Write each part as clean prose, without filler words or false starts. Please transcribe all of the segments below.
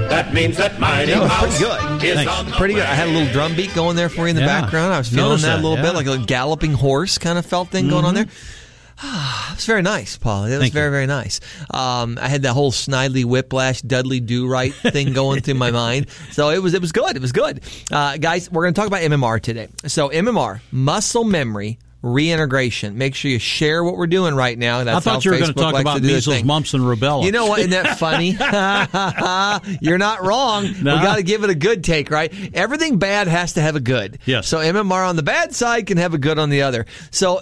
That means that Mighty Mouse is on the Pretty good. way. I had a little drum beat going there for you in the background. I was feeling Notice that a little that, bit, like a galloping horse kind of felt thing going on there. It was very nice, Paul. It was Thank you. very, very nice. I had that whole Snidely Whiplash, Dudley Do-Right thing going through my mind. So it was good. It was good. Guys, we're going to talk about MMR today. So MMR, muscle memory reintegration. Make sure you share what we're doing right now. That's I thought you were going to talk about measles, mumps, and rubella. You know what? Isn't that funny? You're not wrong. No. We got to give it a good take, right? Everything bad has to have a good. Yes. So MMR on the bad side can have a good on the other. So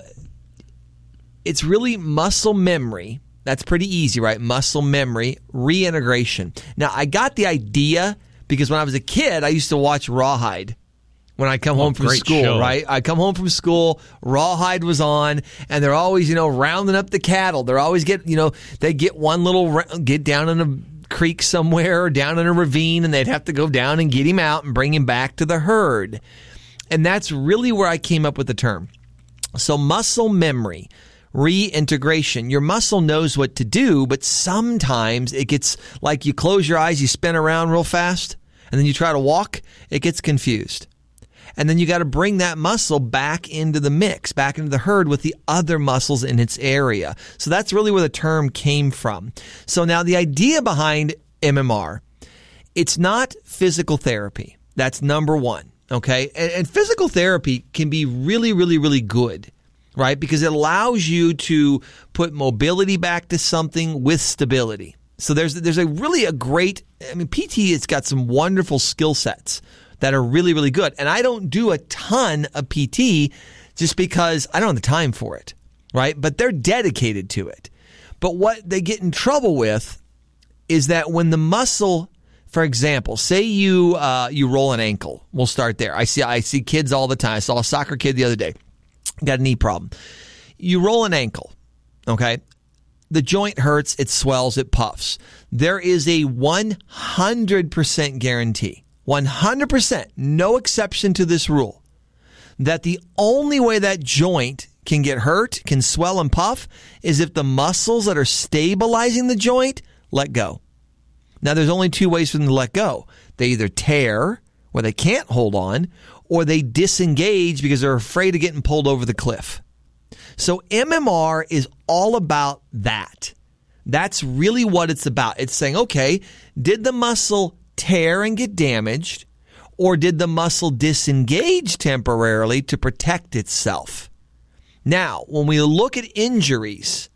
it's really muscle memory. That's pretty easy, right? Muscle memory reintegration. Now, I got the idea because when I was a kid, I used to watch Rawhide. When I come home from great school, show. right? I come home from school, Rawhide was on, and they're always, rounding up the cattle. They're always they get one little, get down in a creek somewhere or down in a ravine, and they'd have to go down and get him out and bring him back to the herd. And that's really where I came up with the term. So muscle memory, reintegration. Your muscle knows what to do, but sometimes it gets like you close your eyes, you spin around real fast, and then you try to walk, it gets confused. And then you got to bring that muscle back into the mix, back into the herd with the other muscles in its area. So that's really where the term came from. So now the idea behind MMR, it's not physical therapy. That's number one, okay? And physical therapy can be really, really, really good, right? Because it allows you to put mobility back to something with stability. So there's a great, PT, it's got some wonderful skill sets that are really, really good. And I don't do a ton of PT just because I don't have the time for it, right? But they're dedicated to it. But what they get in trouble with is that when the muscle, for example, say you roll an ankle. We'll start there. I see kids all the time. I saw a soccer kid the other day. Got a knee problem. You roll an ankle, okay? The joint hurts, it swells, it puffs. There is a 100% guarantee. 100%, no exception to this rule, that the only way that joint can get hurt, can swell and puff, is if the muscles that are stabilizing the joint let go. Now, there's only two ways for them to let go. They either tear, where they can't hold on, or they disengage because they're afraid of getting pulled over the cliff. So MMR is all about that. That's really what it's about. It's saying, okay, did the muscle tear and get damaged, or did the muscle disengage temporarily to protect itself? Now, when we look at injuries,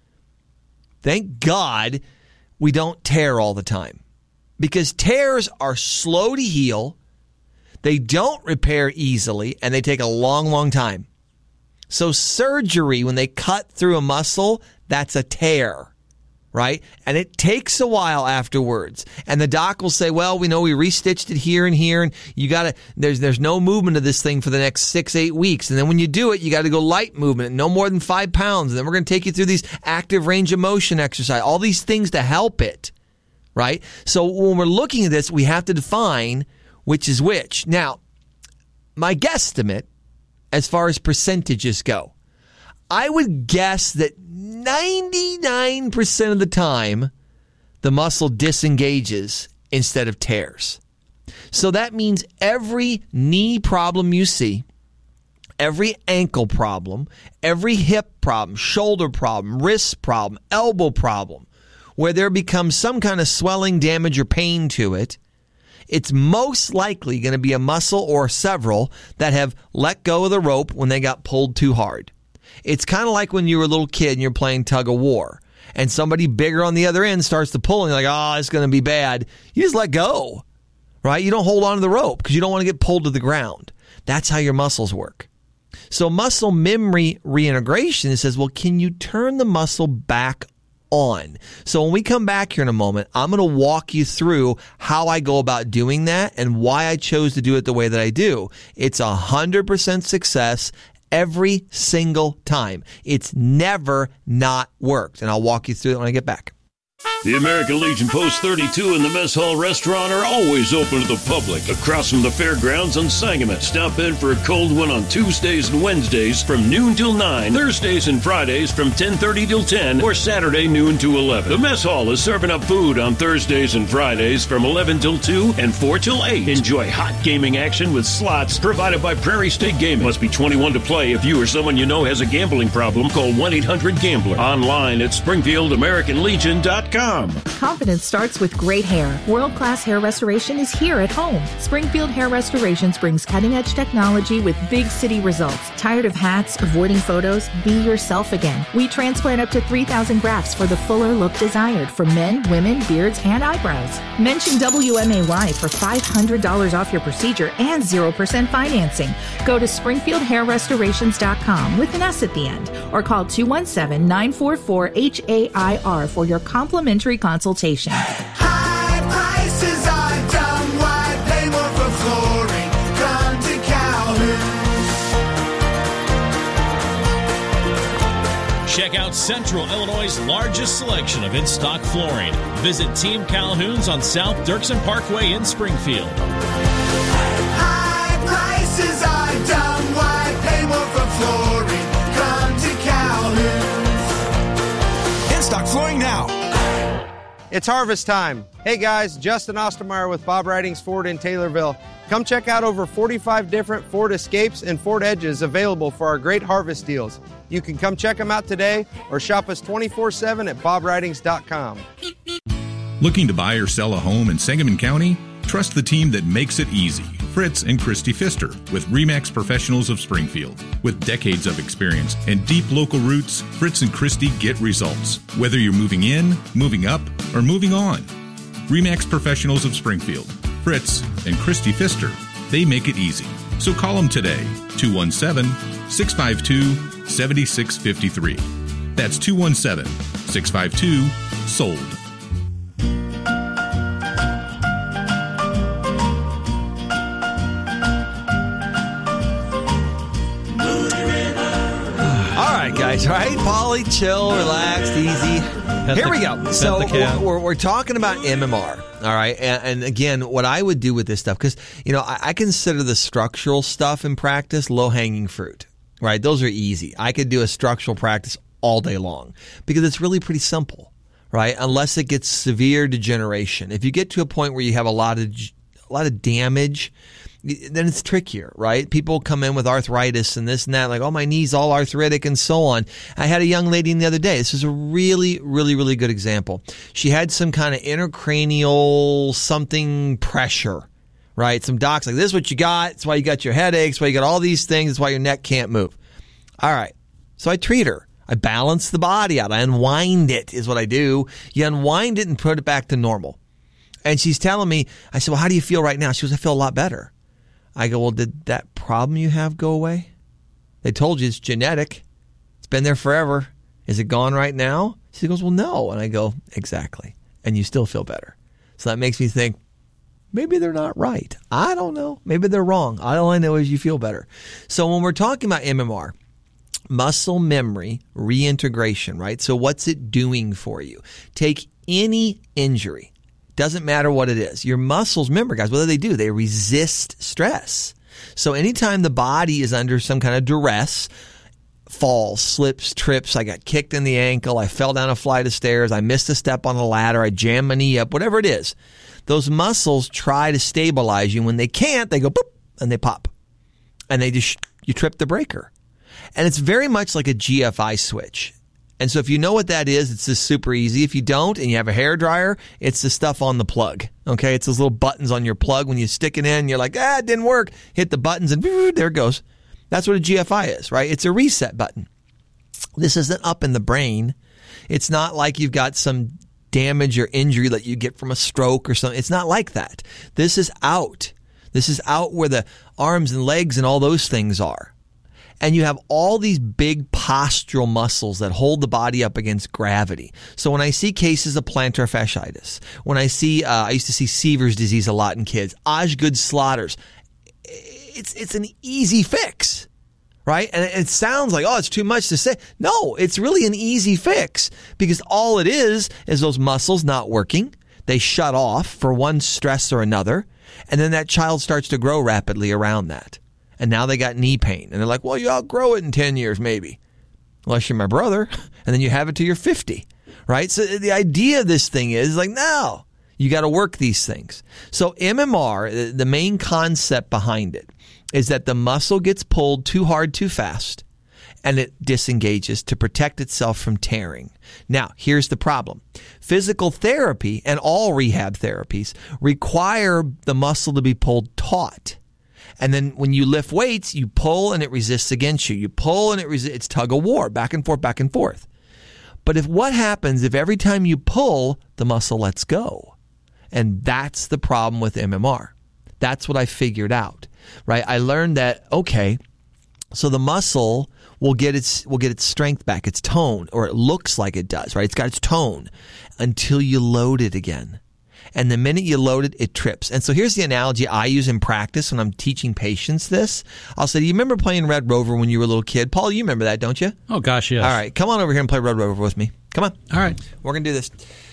thank God we don't tear all the time, because tears are slow to heal, they don't repair easily, and they take a long, long time. So surgery, when they cut through a muscle, that's a tear. Right? And it takes a while afterwards. And the doc will say, well, we know we restitched it here and here, and you got to, there's no movement of this thing for the next 6-8 weeks. And then when you do it, you got to go light movement, no more than 5 pounds. And then we're going to take you through these active range of motion exercise, all these things to help it. Right? So when we're looking at this, we have to define which is which. Now, my guesstimate, as far as percentages go, I would guess that 99% of the time, the muscle disengages instead of tears. So that means every knee problem you see, every ankle problem, every hip problem, shoulder problem, wrist problem, elbow problem, where there becomes some kind of swelling, damage, or pain to it, it's most likely going to be a muscle or several that have let go of the rope when they got pulled too hard. It's kind of like when you were a little kid and you're playing tug of war and somebody bigger on the other end starts to pull and you're like, oh, it's going to be bad. You just let go, right? You don't hold on to the rope because you don't want to get pulled to the ground. That's how your muscles work. So muscle memory reintegration, it says, well, can you turn the muscle back on? So when we come back here in a moment, I'm going to walk you through how I go about doing that and why I chose to do it the way that I do. It's 100% success every single time. It's never not worked. And I'll walk you through it when I get back. The American Legion Post 32 and the Mess Hall Restaurant are always open to the public across from the fairgrounds on Sangamon. Stop in for a cold one on Tuesdays and Wednesdays from noon till 9, Thursdays and Fridays from 10:30 till 10, or Saturday noon to 11. The Mess Hall is serving up food on Thursdays and Fridays from 11 till 2 and 4 till 8. Enjoy hot gaming action with slots provided by Prairie State Gaming. Must be 21 to play. If you or someone you know has a gambling problem, call 1-800-GAMBLER. Online at SpringfieldAmericanLegion.com. Confidence starts with great hair. World-class hair restoration is here at home. Springfield Hair Restorations brings cutting-edge technology with big city results. Tired of hats, avoiding photos? Be yourself again. We transplant up to 3,000 grafts for the fuller look desired for men, women, beards, and eyebrows. Mention WMAY for $500 off your procedure and 0% financing. Go to SpringfieldHairRestorations.com with an S at the end, or call 217-944-HAIR for your complimentary consultation. High prices are dumb. Why pay more for flooring? Come to Calhoun. Check out Central Illinois' largest selection of in-stock flooring. Visit Team Calhoun's on South Dirksen Parkway in Springfield. High prices are dumb. Why pay more for flooring? Come to Calhoun. In-stock flooring now. It's harvest time. Hey guys, Justin Ostermeyer with Bob Ridings Ford in Taylorville. Come check out over 45 different Ford Escapes and Ford Edges available for our great harvest deals. You can come check them out today or shop us 24/7 at bobridings.com. Looking to buy or sell a home in Sangamon County? Trust the team that makes it easy. Fritz and Christy Pfister with RE/MAX Professionals of Springfield. With decades of experience and deep local roots, Fritz and Christy get results. Whether you're moving in, moving up, or moving on. RE/MAX Professionals of Springfield. Fritz and Christy Pfister. They make it easy. So call them today. 217-652-7653. That's 217-652-SOLD. Guys, right? Polly, chill, relaxed, easy. Here we go. So we're talking about MMR, all right? And again, what I would do with this stuff, because, you know, I consider the structural stuff in practice low-hanging fruit, right? Those are easy. I could do a structural practice all day long because it's really pretty simple, right? Unless it gets severe degeneration. If you get to a point where you have a lot of damage, then it's trickier, right? People come in with arthritis and this and that, like, oh, my knee's all arthritic and so on. I had a young lady the other day. This is a really, really, really good example. She had some kind of intracranial something pressure, right? Some docs like, this is what you got. It's why you got your headaches. It's why you got all these things. It's why your neck can't move. All right. So I treat her. I balance the body out. I unwind it is what I do. You unwind it and put it back to normal. And she's telling me, I said, well, how do you feel right now? She goes, I feel a lot better. I go, well, did that problem you have go away? They told you it's genetic. It's been there forever. Is it gone right now? She goes, well, no. And I go, exactly. And you still feel better. So that makes me think, maybe they're not right. I don't know. Maybe they're wrong. All I know is you feel better. So when we're talking about MMR, muscle memory reintegration, right? So what's it doing for you? Take any injury. Doesn't matter what it is. Your muscles, remember, guys, what do? They resist stress. So anytime the body is under some kind of duress, falls, slips, trips, I got kicked in the ankle, I fell down a flight of stairs, I missed a step on a ladder, I jammed my knee up, whatever it is, those muscles try to stabilize you. When they can't, they go boop, and they pop. And you trip the breaker. And it's very much like a GFI switch. And so if you know what that is, it's just super easy. If you don't and you have a hairdryer, it's the stuff on the plug. Okay, it's those little buttons on your plug. When you stick it in, you're like, it didn't work. Hit the buttons and there it goes. That's what a GFI is, right? It's a reset button. This isn't up in the brain. It's not like you've got some damage or injury that you get from a stroke or something. It's not like that. This is out. This is out where the arms and legs and all those things are. And you have all these big postural muscles that hold the body up against gravity. So when I see cases of plantar fasciitis, when I see, I used to see Sever's disease a lot in kids, Osgood Slaughter's, it's an easy fix, right? And it sounds like, it's too much to say. No, it's really an easy fix because all it is those muscles not working. They shut off for one stress or another. And then that child starts to grow rapidly around that. And now they got knee pain. And they're like, well, you outgrow it in 10 years, maybe. Unless you're my brother. And then you have it till you're 50, right? So the idea of this thing is like, no, you got to work these things. So MMR, the main concept behind it is that the muscle gets pulled too hard, too fast, and it disengages to protect itself from tearing. Now, here's the problem. Physical therapy and all rehab therapies require the muscle to be pulled taut. And then when you lift weights, you pull and it resists against you. You pull and it resists. It's tug of war, back and forth, back and forth. But what happens if every time you pull, the muscle lets go? And that's the problem with MMR. That's what I figured out, right? I learned that, okay, so the muscle will get its strength back, its tone, or it looks like it does, right? It's got its tone until you load it again. And the minute you load it, it trips. And so here's the analogy I use in practice when I'm teaching patients this. I'll say, do you remember playing Red Rover when you were a little kid? Paul, you remember that, don't you? Oh, gosh, yes. All right, come on over here and play Red Rover with me. Come on. All right. We're going to do this.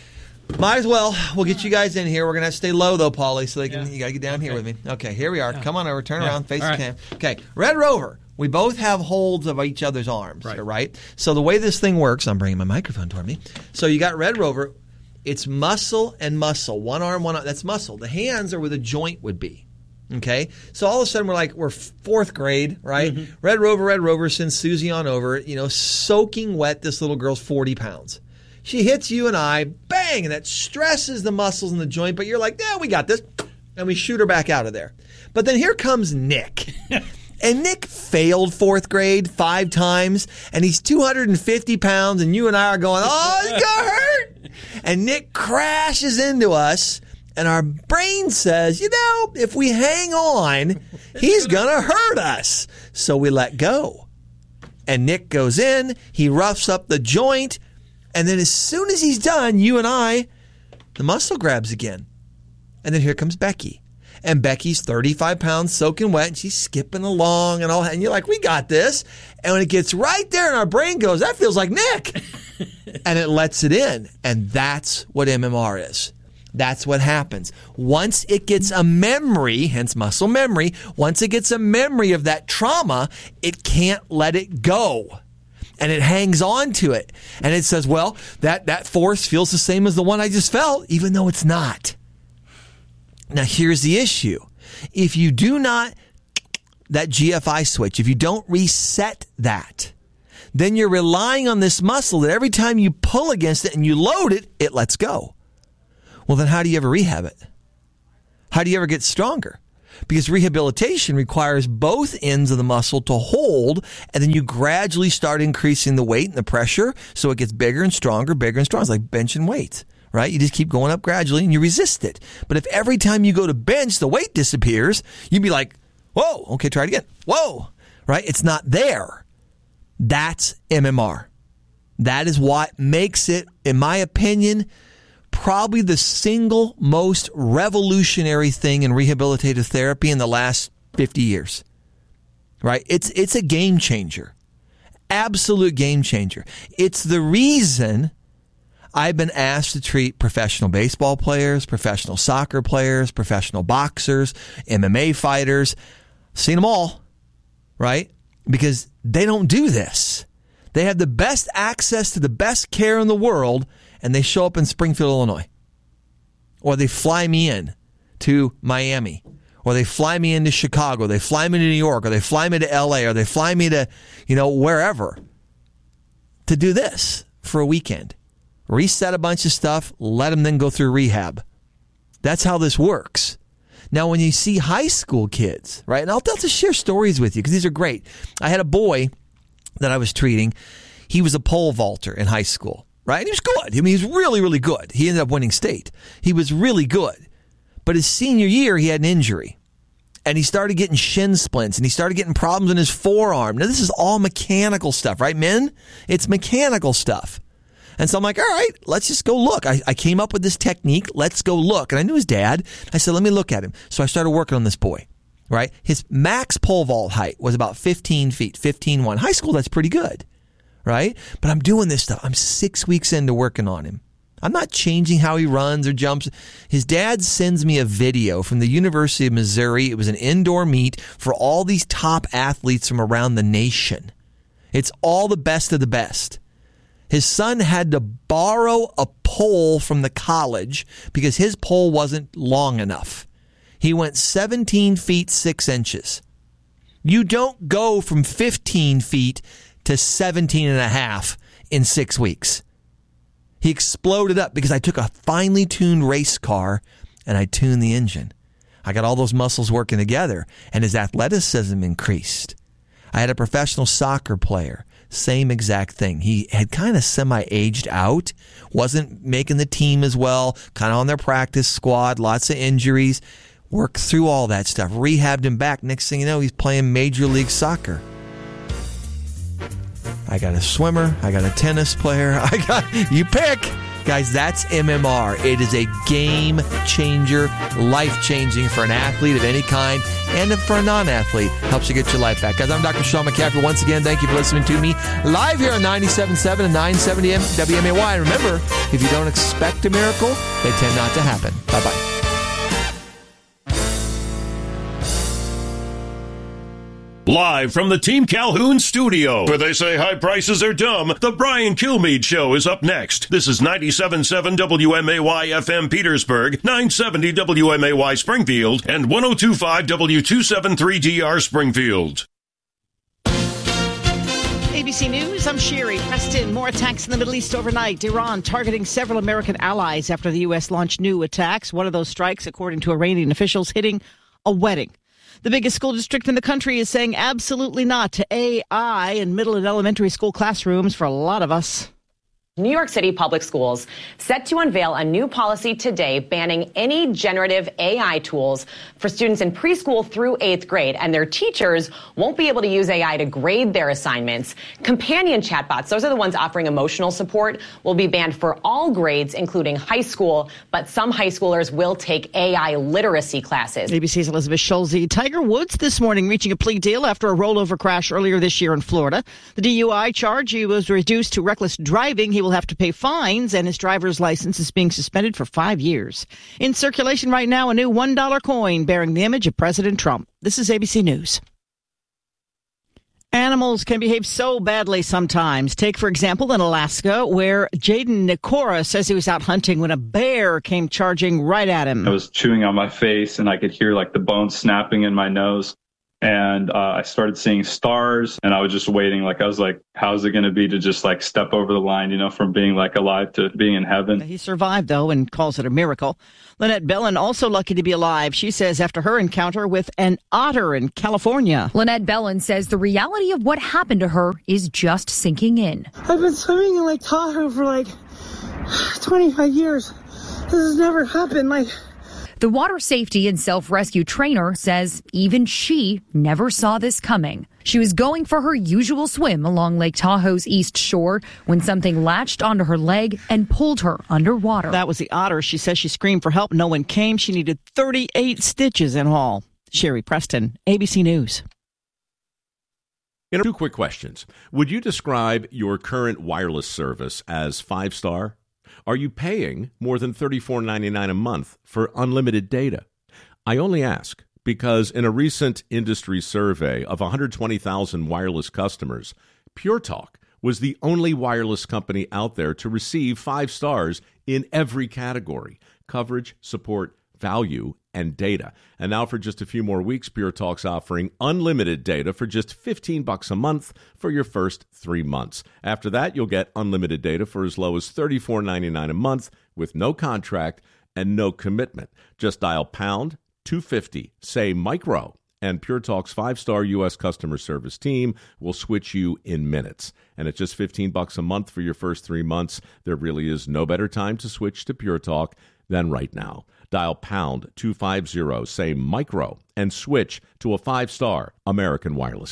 Might as well. We'll get you guys in here. We're going to have to stay low, though, Paulie, so you got to get down here with me. Okay, here we are. Come on over. Turn around. Face the cam. Okay, Red Rover. We both have holds of each other's arms, right? So the way this thing works, I'm bringing my microphone toward me. So you got Red Rover. It's muscle and muscle. One arm, one arm. That's muscle. The hands are where the joint would be. Okay? So all of a sudden we're fourth grade, right? Mm-hmm. Red Rover sends Susie on over, soaking wet. This little girl's 40 pounds. She hits you and I, bang, and that stresses the muscles in the joint, but you're like, yeah, we got this. And we shoot her back out of there. But then here comes Nick. And Nick failed fourth grade 5 times, and he's 250 pounds, and you and I are going, oh, it's going to hurt. And Nick crashes into us, and our brain says, if we hang on, he's going to hurt us. So we let go. And Nick goes in, he roughs up the joint, and then as soon as he's done, you and I, the muscle grabs again. And then here comes Becky. And Becky's 35 pounds soaking wet, and she's skipping along and all that. And you're like, we got this. And when it gets right there, and our brain goes, that feels like Nick. And it lets it in. And that's what MMR is. That's what happens. Once it gets a memory, hence muscle memory, once it gets a memory of that trauma, it can't let it go. And it hangs on to it. And it says, well, that force feels the same as the one I just felt, even though it's not. Now, here's the issue. If you do not, that GFI switch, if you don't reset that, then you're relying on this muscle that every time you pull against it and you load it, it lets go. Well, then how do you ever rehab it? How do you ever get stronger? Because rehabilitation requires both ends of the muscle to hold, and then you gradually start increasing the weight and the pressure so it gets bigger and stronger, bigger and stronger. It's like benching weights. Right? You just keep going up gradually and you resist it. But if every time you go to bench, the weight disappears, you'd be like, whoa, okay, try it again. Whoa, right? It's not there. That's MMR. That is what makes it, in my opinion, probably the single most revolutionary thing in rehabilitative therapy in the last 50 years. Right? It's a game changer. Absolute game changer. It's the reason I've been asked to treat professional baseball players, professional soccer players, professional boxers, MMA fighters. Seen them all, right? Because they don't do this. They have the best access to the best care in the world, and they show up in Springfield, Illinois. Or they fly me in to Miami. Or they fly me into Chicago. They fly me to New York. Or they fly me to LA. Or they fly me to, wherever to do this for a weekend. Reset a bunch of stuff, let them then go through rehab. That's how this works. Now, when you see high school kids, right, and I'll just share stories with you because these are great. I had a boy that I was treating. He was a pole vaulter in high school, right? And he was good. I mean, he was really, really good. He ended up winning state. He was really good. But his senior year, he had an injury. And he started getting shin splints, and he started getting problems in his forearm. Now, this is all mechanical stuff, right, men? It's mechanical stuff. And so I'm like, all right, let's just go look. I came up with this technique. Let's go look. And I knew his dad. I said, let me look at him. So I started working on this boy. right? His max pole vault height was about 15 feet, 15.1. High school, that's pretty good, right? But I'm doing this stuff. I'm 6 weeks into working on him. I'm not changing how he runs or jumps. His dad sends me a video from the University of Missouri. It was an indoor meet for all these top athletes from around the nation. It's all the best of the best. His son had to borrow a pole from the college because his pole wasn't long enough. He went 17 feet 6 inches. You don't go from 15 feet to 17 and a half in 6 weeks. He exploded up because I took a finely tuned race car and I tuned the engine. I got all those muscles working together and his athleticism increased. I had a professional soccer player, same exact thing. He had kind of semi-aged out, wasn't making the team as well, kind of on their practice squad, lots of injuries. Worked through all that stuff, rehabbed him back. Next thing you know, he's playing Major League Soccer. I got a swimmer. I got a tennis player. You pick. Guys, that's MMR. It is a game changer, life-changing for an athlete of any kind and for a non-athlete. Helps you get your life back. Guys, I'm Dr. Sean McCaffrey. Once again, thank you for listening to me live here on 97.7 and 970 WMAY. And remember, if you don't expect a miracle, they tend not to happen. Bye-bye. Live from the Team Calhoun studio, where they say high prices are dumb, the Brian Kilmeade Show is up next. This is 97.7 WMAY FM Petersburg, 970 WMAY Springfield, and 102.5 W273DR Springfield. ABC News, I'm Sherry Preston. More attacks in the Middle East overnight. Iran targeting several American allies after the U.S. launched new attacks. One of those strikes, according to Iranian officials, hitting a wedding. The biggest school district in the country is saying absolutely not to AI in middle and elementary school classrooms for a lot of us. New York City Public Schools set to unveil a new policy today banning any generative AI tools for students in preschool through 8th grade, and their teachers won't be able to use AI to grade their assignments. Companion chatbots, those are the ones offering emotional support, will be banned for all grades, including high school, but some high schoolers will take AI literacy classes. ABC's Elizabeth Schulze. Tiger Woods this morning reaching a plea deal after a rollover crash earlier this year in Florida. The DUI charge, he was reduced to reckless driving. He will have to pay fines, and his driver's license is being suspended for 5 years. In circulation right now, a new $1 coin bearing the image of President Trump. This is ABC News. Animals can behave so badly sometimes. Take, for example, in Alaska, where Jaden Nikora says he was out hunting when a bear came charging right at him. I was chewing on my face, and I could hear like the bones snapping in my nose. And I started seeing stars, and I was just waiting. Like, I was like, how's it going to be to just like step over the line, you know, from being like alive to being in heaven? He survived, though, and calls it a miracle. Lynette Bellin, also lucky to be alive. She says after her encounter with an otter in California. Lynette Bellin says the reality of what happened to her is just sinking in. I've been swimming in Lake Tahoe for like 25 years. This has never happened. The water safety and self-rescue trainer says even she never saw this coming. She was going for her usual swim along Lake Tahoe's east shore when something latched onto her leg and pulled her underwater. That was the otter. She says she screamed for help. No one came. She needed 38 stitches in all. Sherry Preston, ABC News. Two quick questions. Would you describe your current wireless service as 5-star? Are you paying more than $34.99 a month for unlimited data? I only ask because in a recent industry survey of 120,000 wireless customers, Pure Talk was the only wireless company out there to receive 5 stars in every category: coverage, support, value, and data. And now for just a few more weeks, Pure Talk's offering unlimited data for just $15 a month for your first 3 months. After that, you'll get unlimited data for as low as $34.99 a month with no contract and no commitment. Just dial pound 250, say micro, and Pure Talk's 5-star U.S. customer service team will switch you in minutes. And at just $15 a month for your first 3 months, there really is no better time to switch to Pure Talk than right now. Dial pound 250, say micro, and switch to a 5-star American Wireless.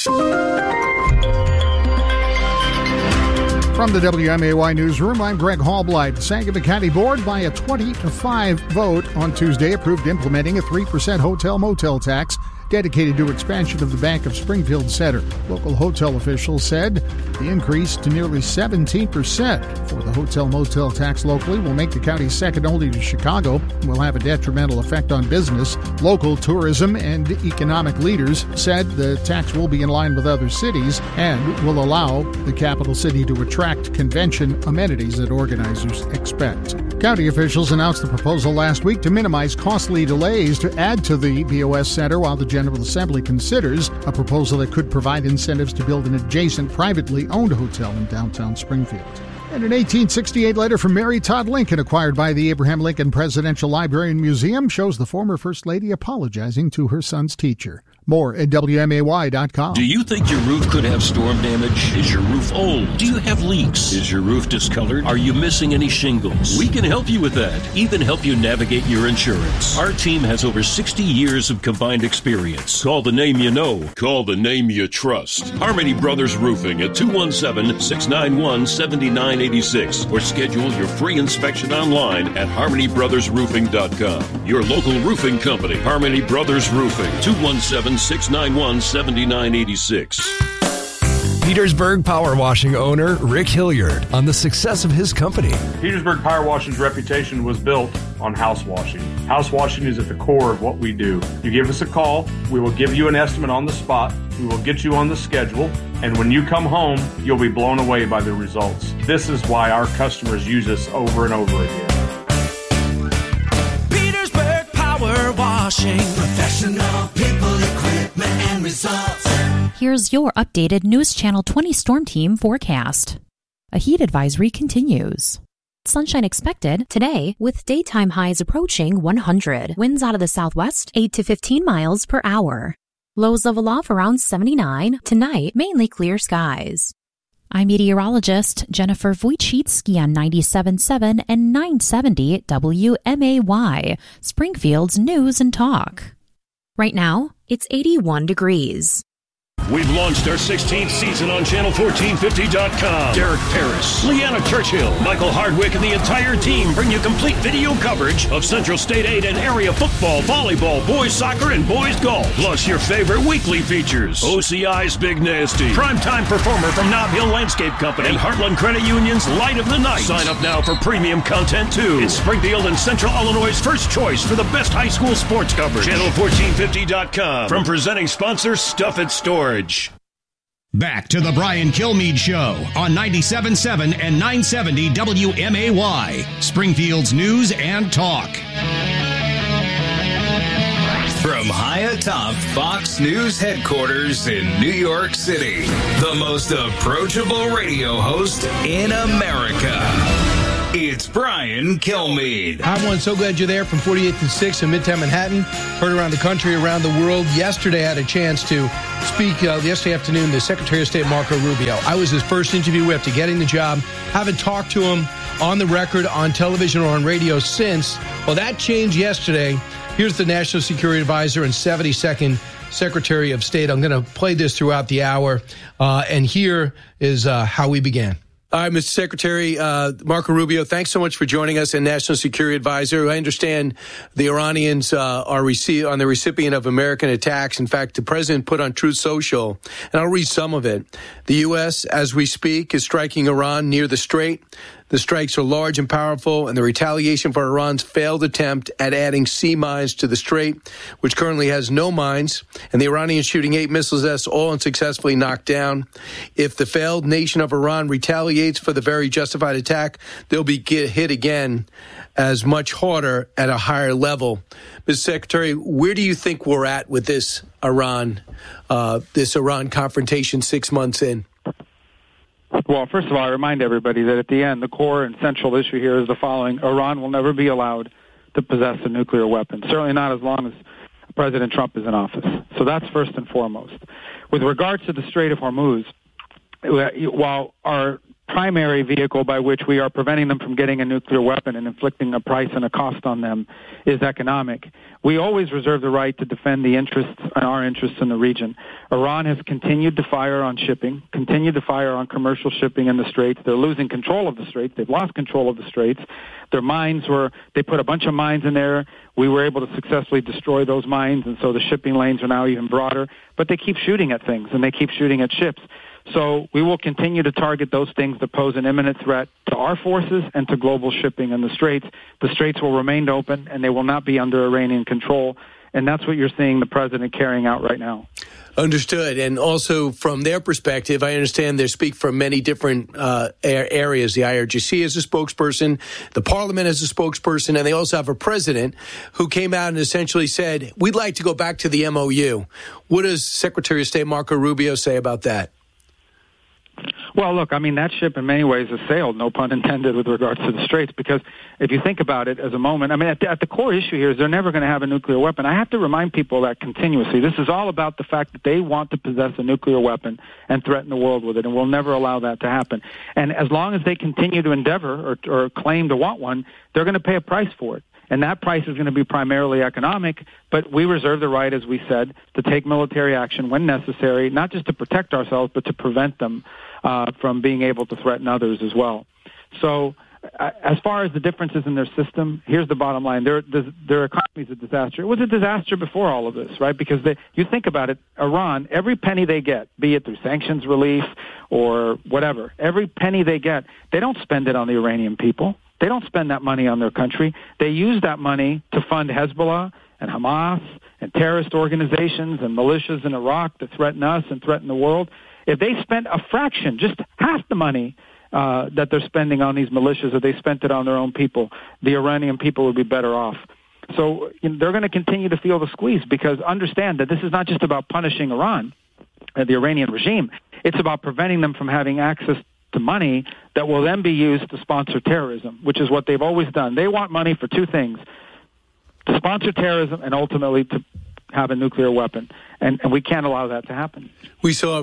From the WMAY Newsroom, I'm Greg Hallblight. Sangamon County Board, by a 20-5 vote on Tuesday, approved implementing a 3% hotel-motel tax dedicated to expansion of the Bank of Springfield Center. Local hotel officials said the increase to nearly 17% for the hotel-motel tax locally will make the county second only to Chicago and will have a detrimental effect on business. Local tourism and economic leaders said the tax will be in line with other cities and will allow the capital city to attract convention amenities that organizers expect. County officials announced the proposal last week to minimize costly delays to add to the BOS Center, while the General Assembly considers a proposal that could provide incentives to build an adjacent privately owned hotel in downtown Springfield. And an 1868 letter from Mary Todd Lincoln, acquired by the Abraham Lincoln Presidential Library and Museum, shows the former First Lady apologizing to her son's teacher. More at WMAY.com. Do you think your roof could have storm damage? Is your roof old? Do you have leaks? Is your roof discolored? Are you missing any shingles? We can help you with that. Even help you navigate your insurance. Our team has over 60 years of combined experience. Call the name you know. Call the name you trust. Harmony Brothers Roofing at 217-691-7986 or schedule your free inspection online at harmonybrothersroofing.com. Your local roofing company, Harmony Brothers Roofing, 217-691-7986. Petersburg Power Washing owner Rick Hilliard on the success of his company. Petersburg Power Washing's reputation was built on house washing. House washing is at the core of what we do. You give us a call, we will give you an estimate on the spot, we will get you on the schedule, and when you come home, you'll be blown away by the results. This is why our customers use us over and over again. Petersburg Power Washing. Professional people, equipment, and results. Here's your updated News Channel 20 Storm Team forecast. A heat advisory continues. Sunshine expected today with daytime highs approaching 100. Winds out of the southwest 8 to 15 miles per hour. Lows level off around 79. Tonight, mainly clear skies. I'm meteorologist Jennifer Wojcicki on 97.7 and 970 WMAY, Springfield's News and Talk. Right now, it's 81 degrees. We've launched our 16th season on Channel1450.com. Derek Paris, Leanna Churchill, Michael Hardwick, and the entire team bring you complete video coverage of Central State 8 and area football, volleyball, boys soccer, and boys golf. Plus your favorite weekly features. OCI's Big Nasty, primetime performer from Nob Hill Landscape Company, and Heartland Credit Union's Light of the Night. Sign up now for premium content too. It's Springfield and Central Illinois' first choice for the best high school sports coverage. Channel1450.com. From presenting sponsor Stuff It Storage. Back to the Brian Kilmeade Show on 97.7 and 970 WMAY, Springfield's News and Talk. From high atop Fox News headquarters in New York City, the most approachable radio host in America. It's Brian Kilmeade. Hi, everyone. So glad you're there from 48th and 6th in Midtown Manhattan. Heard around the country, around the world. Yesterday, I had a chance to speak yesterday afternoon to Secretary of State Marco Rubio. I was his first interview after getting the job. Haven't talked to him on the record, on television, or on radio since. Well, that changed yesterday. Here's the National Security Advisor and 72nd Secretary of State. I'm going to play this throughout the hour, and here is how we began. All right, Mr. Secretary, Marco Rubio, thanks so much for joining us, and National Security Advisor. I understand the Iranians are on the recipient of American attacks. In fact, the president put on Truth Social, and I'll read some of it. The U.S., as we speak, is striking Iran near the Strait. The strikes are large and powerful, and the retaliation for Iran's failed attempt at adding sea mines to the Strait, which currently has no mines, and the Iranians shooting 8 missiles that's all unsuccessfully knocked down. If the failed nation of Iran retaliates for the very justified attack, they'll be hit again as much harder at a higher level. Mr. Secretary, where do you think we're at with this Iran confrontation 6 months in? Well, first of all, I remind everybody that at the end, the core and central issue here is the following. Iran will never be allowed to possess a nuclear weapon, certainly not as long as President Trump is in office. So that's first and foremost. With regard to the Strait of Hormuz, while our primary vehicle by which we are preventing them from getting a nuclear weapon and inflicting a price and a cost on them is economic. We always reserve the right to defend the interests and our interests in the region. Iran has continued to fire on shipping, continued to fire on commercial shipping in the Straits. They're losing control of the Straits. They've lost control of the Straits. Their mines they put a bunch of mines in there. We were able to successfully destroy those mines, and so the shipping lanes are now even broader. But they keep shooting at things, and they keep shooting at ships. So we will continue to target those things that pose an imminent threat to our forces and to global shipping in the Straits. The Straits will remain open, and they will not be under Iranian control. And that's what you're seeing the president carrying out right now. Understood. And also from their perspective, I understand they speak from many different areas. The IRGC is a spokesperson, the parliament is a spokesperson, and they also have a president who came out and essentially said, we'd like to go back to the MOU. What does Secretary of State Marco Rubio say about that? Well, look, I mean, that ship in many ways has sailed, no pun intended, with regards to the Straits, because if you think about it as a moment, I mean, at the core issue here is they're never going to have a nuclear weapon. I have to remind people that continuously. This is all about the fact that they want to possess a nuclear weapon and threaten the world with it, and we'll never allow that to happen. And as long as they continue to endeavor or claim to want one, they're going to pay a price for it. And that price is going to be primarily economic, but we reserve the right, as we said, to take military action when necessary, not just to protect ourselves, but to prevent them from being able to threaten others as well. So as far as the differences in their system, here's the bottom line. Their economy is a disaster. It was a disaster before all of this, right? Because you think about it, Iran, every penny they get, be it through sanctions relief or whatever, every penny they get, they don't spend it on the Iranian people. They don't spend that money on their country. They use that money to fund Hezbollah and Hamas and terrorist organizations and militias in Iraq that threaten us and threaten the world. If they spent a fraction, just half the money that they're spending on these militias, if they spent it on their own people, the Iranian people would be better off. So they're going to continue to feel the squeeze, because understand that this is not just about punishing Iran, the Iranian regime. It's about preventing them from having access to money that will then be used to sponsor terrorism, which is what they've always done. They want money for two things: to sponsor terrorism and ultimately to have a nuclear weapon. And we can't allow that to happen. We saw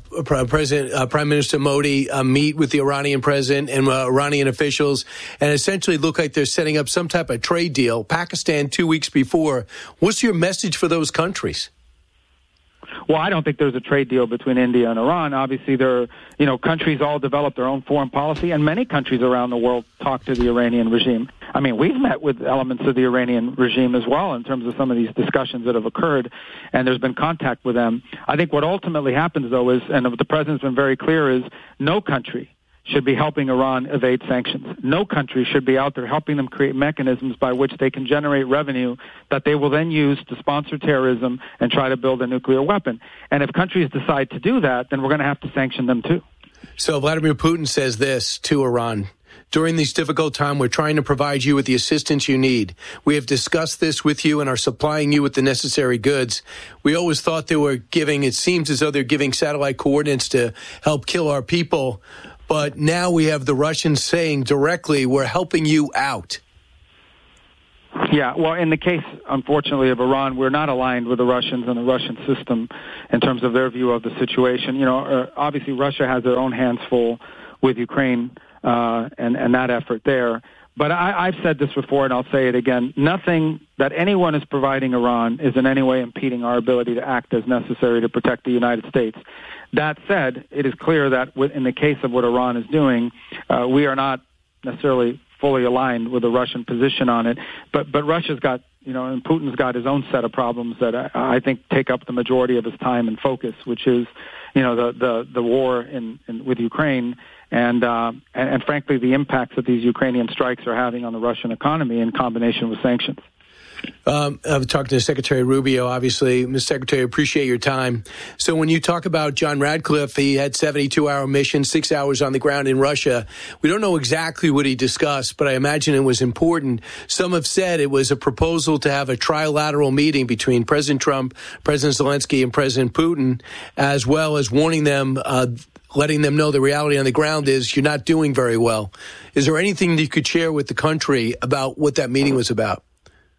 Prime Minister Modi meet with the Iranian president and Iranian officials, and essentially look like they're setting up some type of trade deal. Pakistan 2 weeks before. What's your message for those countries? Well, I don't think there's a trade deal between India and Iran. Obviously, countries all develop their own foreign policy, and many countries around the world talk to the Iranian regime. I mean, we've met with elements of the Iranian regime as well in terms of some of these discussions that have occurred, and there's been contact with them. I think what ultimately happens, though, is, and the president's been very clear, is no country should be helping Iran evade sanctions. No country should be out there helping them create mechanisms by which they can generate revenue that they will then use to sponsor terrorism and try to build a nuclear weapon. And if countries decide to do that, then we're going to have to sanction them too. So Vladimir Putin says this to Iran: during these difficult times, we're trying to provide you with the assistance you need. We have discussed this with you and are supplying you with the necessary goods. We always thought it seems as though they're giving satellite coordinates to help kill our people. But now we have the Russians saying directly, we're helping you out. Yeah, well, in the case, unfortunately, of Iran, we're not aligned with the Russians and the Russian system in terms of their view of the situation. Obviously, Russia has their own hands full with Ukraine and that effort there. But I've said this before, and I'll say it again. Nothing that anyone is providing Iran is in any way impeding our ability to act as necessary to protect the United States. That said, it is clear that in the case of what Iran is doing, we are not necessarily fully aligned with the Russian position on it. But Russia's got, and Putin's got his own set of problems that I think take up the majority of his time and focus, which is, the war with Ukraine. And frankly, the impacts that these Ukrainian strikes are having on the Russian economy in combination with sanctions. I've talked to Secretary Rubio, obviously. Ms. Secretary, appreciate your time. So when you talk about John Radcliffe, he had 72-hour mission, 6 hours on the ground in Russia. We don't know exactly what he discussed, but I imagine it was important. Some have said it was a proposal to have a trilateral meeting between President Trump, President Zelensky, and President Putin, as well as warning them, letting them know the reality on the ground is you're not doing very well. Is there anything that you could share with the country about what that meeting was about?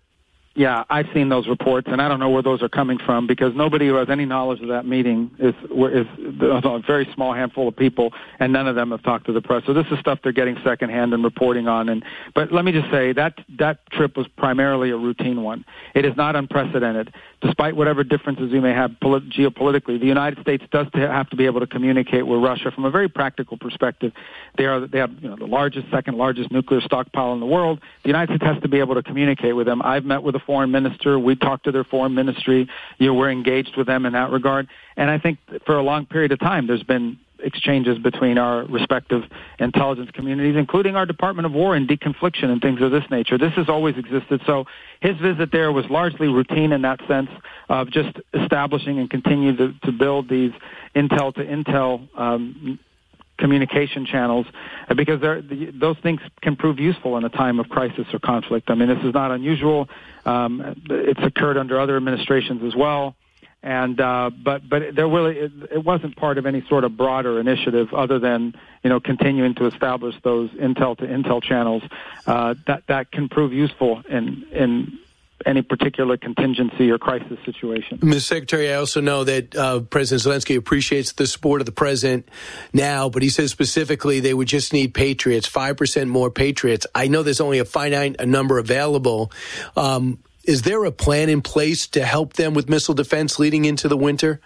Yeah, I've seen those reports, and I don't know where those are coming from because nobody who has any knowledge of that meeting is a very small handful of people, and none of them have talked to the press. So this is stuff they're getting secondhand and reporting on. But let me just say that trip was primarily a routine one. It is not unprecedented. Despite whatever differences we may have geopolitically, the United States does have to be able to communicate with Russia from a very practical perspective. They have the second largest nuclear stockpile in the world. The United States has to be able to communicate with them. I've met with the foreign minister. We talked to their foreign ministry. We're engaged with them in that regard. And I think for a long period of time, there's been exchanges between our respective intelligence communities, including our Department of War and deconfliction and things of this nature. This has always existed. So his visit there was largely routine in that sense of just establishing and continue to build these intel-to-intel communication channels, because those things can prove useful in a time of crisis or conflict. I mean, this is not unusual. It's occurred under other administrations as well. And but it wasn't part of any sort of broader initiative other than continuing to establish those intel to intel channels that can prove useful in any particular contingency or crisis situation. Ms. Secretary, I also know that President Zelensky appreciates the support of the president now, but he says specifically they would just need Patriots, 5% more Patriots. I know there's only a finite number available. Is there a plan in place to help them with missile defense leading into the winter?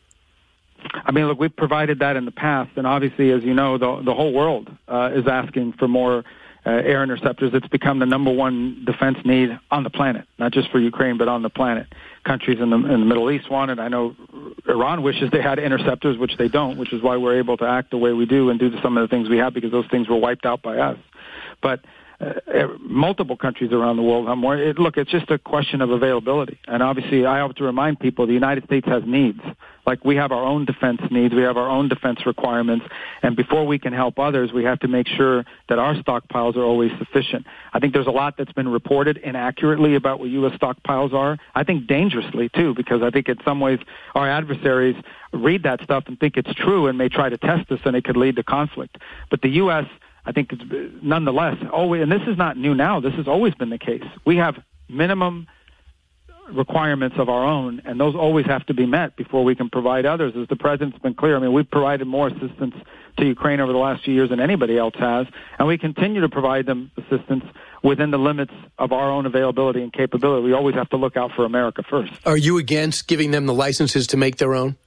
I mean, look, we've provided that in the past, and obviously, as you know, the whole world is asking for more air interceptors. It's become the number one defense need on the planet, not just for Ukraine, but on the planet. Countries in the Middle East want it. I know Iran wishes they had interceptors, which they don't, which is why we're able to act the way we do and do some of the things we have, because those things were wiped out by us. But multiple countries around the world have more. Look, it's just a question of availability. And obviously, I have to remind people the United States has needs. Like, we have our own defense needs. We have our own defense requirements. And before we can help others, we have to make sure that our stockpiles are always sufficient. I think there's a lot that's been reported inaccurately about what U.S. stockpiles are. I think dangerously, too, because I think in some ways our adversaries read that stuff and think it's true and may try to test us, and it could lead to conflict. But the U.S., I think it's nonetheless always, and this is not new now, this has always been the case. We have minimum requirements of our own, and those always have to be met before we can provide others. As the president's been clear, I mean, we've provided more assistance to Ukraine over the last few years than anybody else has, and we continue to provide them assistance within the limits of our own availability and capability. We always have to look out for America first. Are you against giving them the licenses to make their own?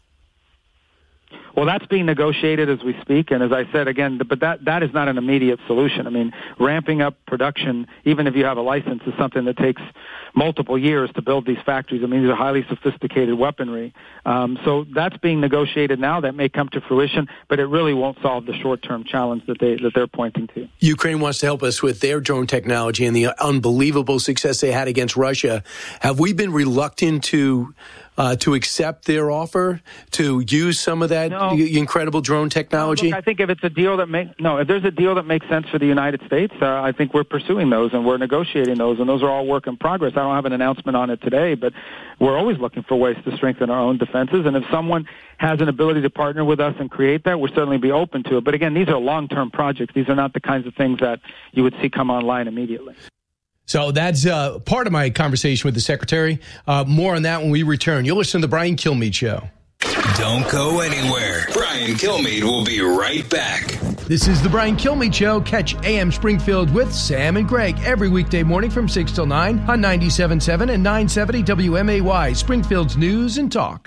Well, that's being negotiated as we speak, and as I said again, but that is not an immediate solution. I mean, ramping up production, even if you have a license, is something that takes multiple years to build these factories. I mean, these are highly sophisticated weaponry. So that's being negotiated now. That may come to fruition, but it really won't solve the short-term challenge that they're pointing to. Ukraine wants to help us with their drone technology and the unbelievable success they had against Russia. Have we been reluctant to accept their offer to use some of that incredible drone technology? Look, I think if it's a deal that if there's a deal that makes sense for the United States, I think we're pursuing those and we're negotiating those, and those are all work in progress. I don't have an announcement on it today, but we're always looking for ways to strengthen our own defenses. And if someone has an ability to partner with us and create that, we'll certainly be open to it. But again, these are long-term projects. These are not the kinds of things that you would see come online immediately. So that's part of my conversation with the Secretary. More on that when we return. You'll listen to the Brian Kilmeade Show. Don't go anywhere. Brian Kilmeade will be right back. This is the Brian Kilmeade Show. Catch AM Springfield with Sam and Greg every weekday morning from 6 till 9 on 97.7 and 970 WMAY, Springfield's News and Talk.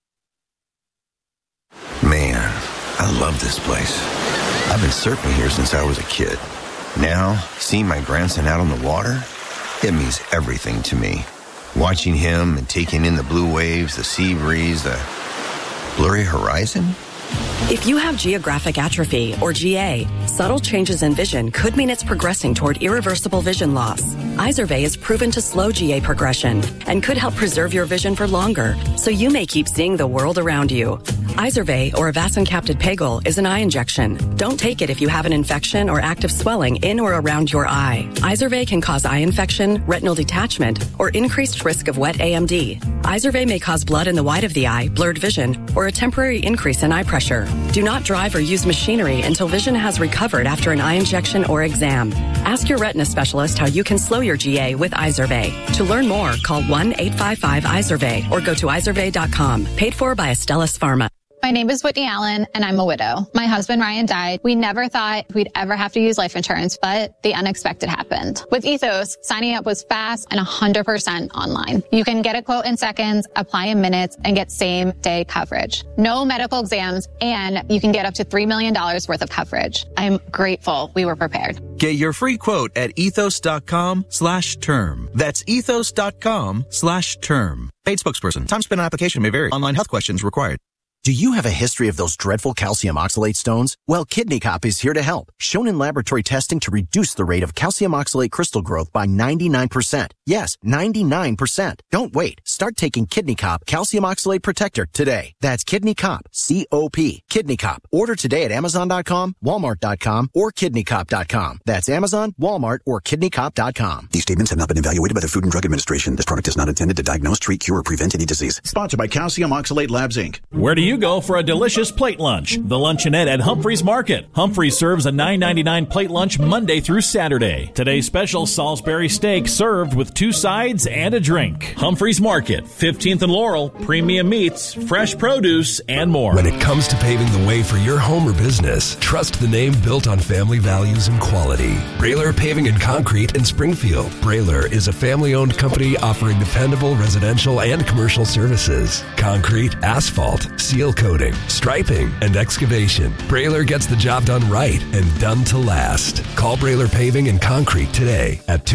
Man, I love this place. I've been surfing here since I was a kid. Now, seeing my grandson out on the water, it means everything to me. Watching him and taking in the blue waves, the sea breeze, the blurry horizon. If you have geographic atrophy, or GA, subtle changes in vision could mean it's progressing toward irreversible vision loss. Izervay is proven to slow GA progression and could help preserve your vision for longer, so you may keep seeing the world around you. Izervay, or avacincaptad pegol, is an eye injection. Don't take it if you have an infection or active swelling in or around your eye. Izervay can cause eye infection, retinal detachment, or increased risk of wet AMD. Izervay may cause blood in the white of the eye, blurred vision, or a temporary increase in eye pressure pressure. Do not drive or use machinery until vision has recovered after an eye injection or exam. Ask your retina specialist how you can slow your GA with Izervay. To learn more, call 1-855-IZERVAY or go to izervay.com. Paid for by Astellas Pharma. My name is Whitney Allen, and I'm a widow. My husband, Ryan, died. We never thought we'd ever have to use life insurance, but the unexpected happened. With Ethos, signing up was fast and 100% online. You can get a quote in seconds, apply in minutes, and get same-day coverage. No medical exams, and you can get up to $3 million worth of coverage. I'm grateful we were prepared. Get your free quote at ethos.com/term. That's ethos.com/term. Paid spokesperson. Time spent on application may vary. Online health questions required. Do you have a history of those dreadful calcium oxalate stones? Well, Kidney Cop is here to help. Shown in laboratory testing to reduce the rate of calcium oxalate crystal growth by 99%. Yes, 99%. Don't wait. Start taking Kidney Cop Calcium Oxalate Protector today. That's Kidney Cop, C-O-P. Kidney Cop. Order today at Amazon.com, Walmart.com, or KidneyCop.com. That's Amazon, Walmart, or KidneyCop.com. These statements have not been evaluated by the Food and Drug Administration. This product is not intended to diagnose, treat, cure, or prevent any disease. Sponsored by Calcium Oxalate Labs, Inc. Where do you go for a delicious plate lunch? The Luncheonette at Humphreys Market. Humphreys serves a $9.99 plate lunch Monday through Saturday. Today's special, Salisbury steak served with 2 sides and a drink. Humphreys Market, 15th and Laurel, premium meats, fresh produce, and more. When it comes to paving the way for your home or business, trust the name built on family values and quality. Brailer Paving and Concrete in Springfield. Brailer is a family-owned company offering dependable residential and commercial services. Concrete, asphalt, seal coating, striping, and excavation. Brailer gets the job done right and done to last. Call Brailer Paving and Concrete today at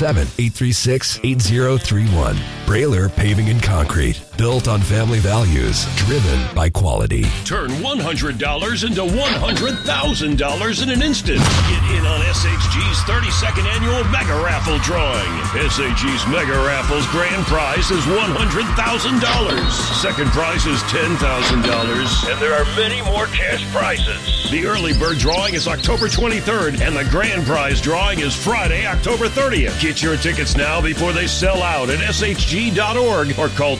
217-836-8031. Brailer Paving and Concrete. Built on family values, driven by quality. Turn $100 into $100,000 in an instant. Get in on SHG's 32nd annual Mega Raffle drawing. SHG's Mega Raffle's grand prize is $100,000. Second prize is $10,000. And there are many more cash prizes. The early bird drawing is October 23rd, and the grand prize drawing is Friday, October 30th. Get your tickets now before they sell out at shg.org or call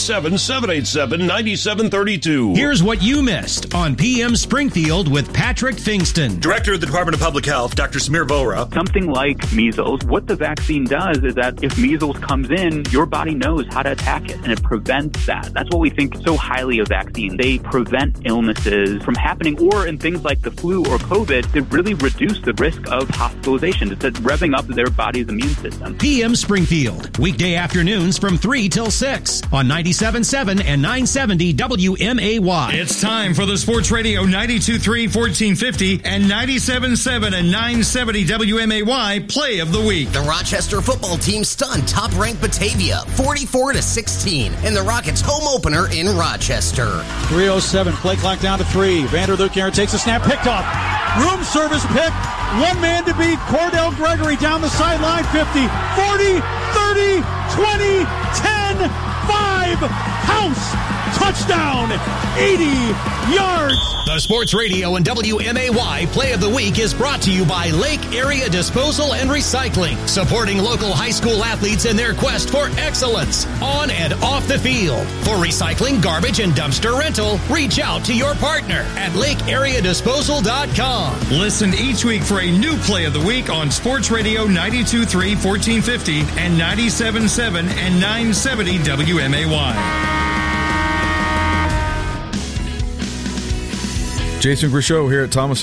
217-787-9732. Here's what you missed on PM Springfield with Patrick Fingston. Director of the Department of Public Health, Dr. Samir Vohra. Something like measles, what the vaccine does is that if measles comes in, your body knows how to attack it, and it prevents that. That's what we think so highly of vaccines. They prevent illnesses from happening, or in things like the flu or COVID, they really reduce the risk of hospitalization. It's revving up their body's immune system. PM Springfield, weekday afternoons from 3 till 6 on 97.7 and 970 WMAY. It's time for the Sports Radio 92.3 1450 and 97.7 and 970 WMAY Play of the Week. The Rochester football team stunned top-ranked Batavia 44-16 in the Rockets' home opener in Rochester. 3:07, play clock down to 3. Vanderleuk takes a snap, picked off. Room service pick. One man to beat. Cordell Gregory down the sideline. 50, 40, 30, 20, 10, 5. House. Touchdown. 80 yards. The Sports Radio and WMAY Play of the Week is brought to you by Lake Area Disposal and Recycling, supporting local high school athletes in their quest for excellence on and off the field. For recycling, garbage, and dumpster rental, reach out to your partner at lakeareadisposal.com. Listen each week for a new Play of the Week on Sports Radio 92.3 1450 and 97.7 and 970 WMAY. Jason Grishow here at Thomas